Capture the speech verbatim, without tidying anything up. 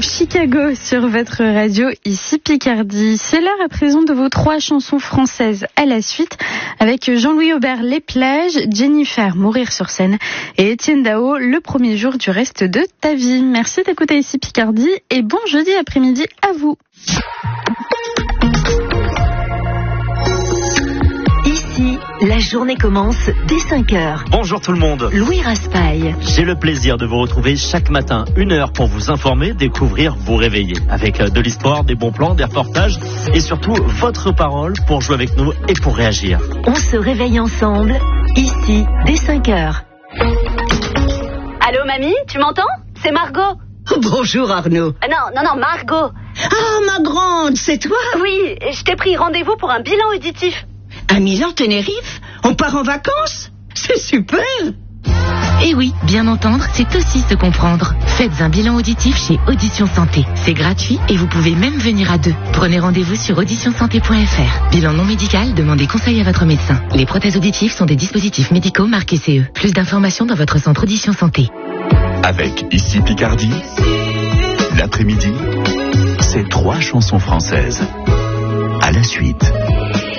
Chicago sur votre radio, ici Picardie. C'est l'heure à présent de vos trois chansons françaises à la suite avec Jean-Louis Aubert, Les plages, Jennifer, Mourir sur scène et Étienne Dao, Le premier jour du reste de ta vie. Merci d'écouter ici Picardie et bon jeudi après-midi à vous. La journée commence dès cinq heures. Bonjour tout le monde. Louis Raspail. J'ai le plaisir de vous retrouver chaque matin, une heure pour vous informer, découvrir, vous réveiller. Avec de l'histoire, des bons plans, des reportages et surtout votre parole pour jouer avec nous et pour réagir. On se réveille ensemble, ici, dès cinq heures. Allô mamie, tu m'entends? C'est Margot. Bonjour Arnaud. Ah non, non, non, Margot. Ah ma grande, c'est toi? Oui, je t'ai pris rendez-vous pour un bilan auditif. À Milan, Tenerife? On part en vacances? C'est super! Et oui, bien entendre, c'est aussi se comprendre. Faites un bilan auditif chez Audition Santé. C'est gratuit et vous pouvez même venir à deux. Prenez rendez-vous sur audition santé point f r. Bilan non médical, demandez conseil à votre médecin. Les prothèses auditives sont des dispositifs médicaux marqués C E. Plus d'informations dans votre centre Audition Santé. Avec Ici Picardie, l'après-midi, c'est trois chansons françaises. À la suite.